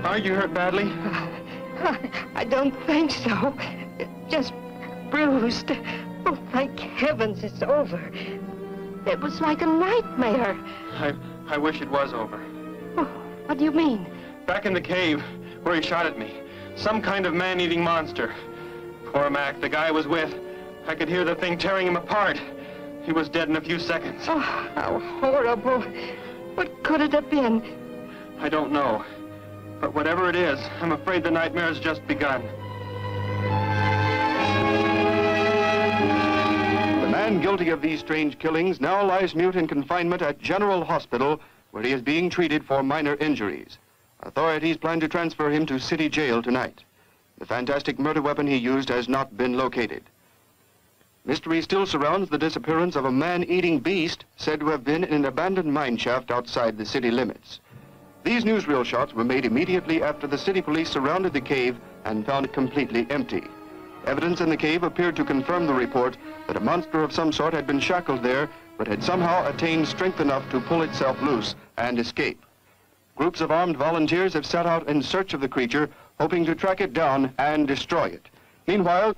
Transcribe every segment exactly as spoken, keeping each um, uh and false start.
Are you hurt badly? I don't think so. Just bruised. Oh, thank heavens it's over. It was like a nightmare. I, I wish it was over. Oh, what do you mean? Back in the cave, where he shot at me. Some kind of man-eating monster. Poor Mac, the guy I was with. I could hear the thing tearing him apart. He was dead in a few seconds. Oh, how horrible. What could it have been? I don't know. But whatever it is, I'm afraid the nightmare has just begun. The man guilty of these strange killings now lies mute in confinement at General Hospital, where he is being treated for minor injuries. Authorities plan to transfer him to City Jail tonight. The fantastic murder weapon he used has not been located. Mystery still surrounds the disappearance of a man-eating beast said to have been in an abandoned mine shaft outside the city limits. These newsreel shots were made immediately after the city police surrounded the cave and found it completely empty. Evidence in the cave appeared to confirm the report that a monster of some sort had been shackled there, but had somehow attained strength enough to pull itself loose and escape. Groups of armed volunteers have set out in search of the creature, hoping to track it down and destroy it. Meanwhile,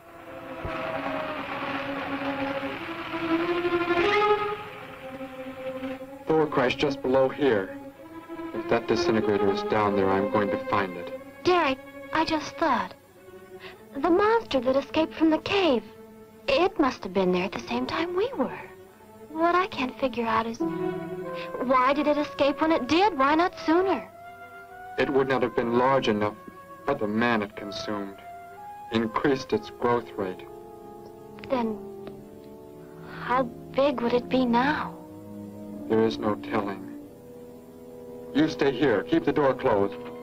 Door crashed just below here. If that disintegrator is down there, I'm going to find it. Derek, I just thought. The monster that escaped from the cave. It must have been there at the same time we were. What I can't figure out is, why did it escape when it did? Why not sooner? It would not have been large enough, but the man it consumed increased its growth rate. Then, how big would it be now? There is no telling. You stay here. Keep the door closed.